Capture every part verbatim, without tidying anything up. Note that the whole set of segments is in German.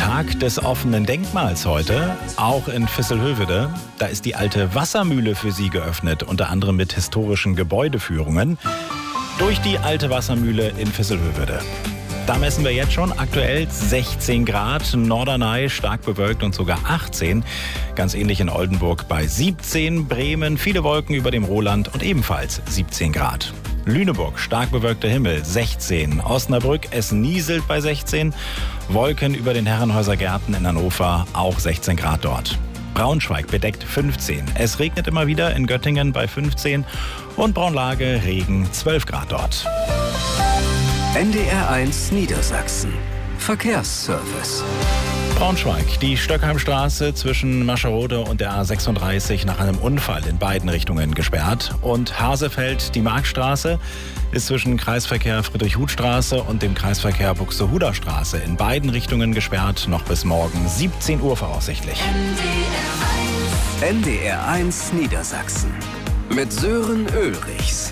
Tag des offenen Denkmals heute, auch in Visselhövede. Da ist die alte Wassermühle für Sie geöffnet, unter anderem mit historischen Gebäudeführungen durch die alte Wassermühle in Visselhövede. Da messen wir jetzt schon aktuell sechzehn Grad, Norderney stark bewölkt und sogar achtzehn. Ganz ähnlich in Oldenburg bei siebzehn, Bremen viele Wolken über dem Roland und ebenfalls siebzehn Grad. Lüneburg stark bewölkter Himmel sechzehn, Osnabrück es nieselt bei sechzehn, Wolken über den Herrenhäuser Gärten in Hannover auch sechzehn Grad dort. Braunschweig bedeckt fünfzehn, es regnet immer wieder in Göttingen bei fünfzehn und Braunlage Regen zwölf Grad dort. N D R eins Niedersachsen. Verkehrsservice. Braunschweig, die Stöckheimstraße zwischen Mascherode und der A sechsunddreißig nach einem Unfall in beiden Richtungen gesperrt. Und Hasefeld, die Marktstraße, ist zwischen Kreisverkehr Friedrich-Huth-Straße und dem Kreisverkehr Buxtehuder Straße in beiden Richtungen gesperrt, noch bis morgen siebzehn Uhr voraussichtlich. N D R eins Niedersachsen mit Sören Ulrichs.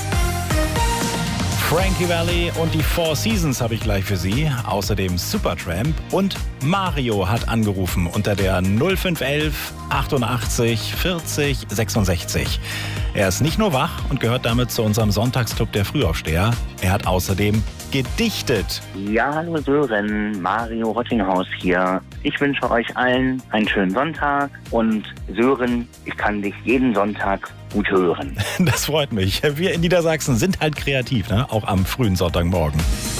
Frankie Valli und die Four Seasons habe ich gleich für Sie. Außerdem Supertramp und Mario hat angerufen unter der null fünf elf achtundachtzig vierzig sechsundsechzig. Er ist nicht nur wach und gehört damit zu unserem Sonntagsclub der Frühaufsteher. Er hat außerdem gedichtet. Ja, hallo Sören, Mario Rottinghaus hier. Ich wünsche euch allen einen schönen Sonntag und Sören, ich kann dich jeden Sonntag gut hören. Das freut mich. Wir in Niedersachsen sind halt kreativ, ne? Auch am frühen Sonntagmorgen.